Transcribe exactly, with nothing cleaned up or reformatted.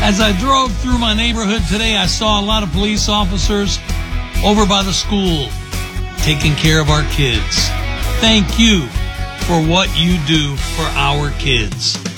As I drove through my neighborhood today, I saw a lot of police officers over by the school taking care of our kids. Thank you for what you do for our kids.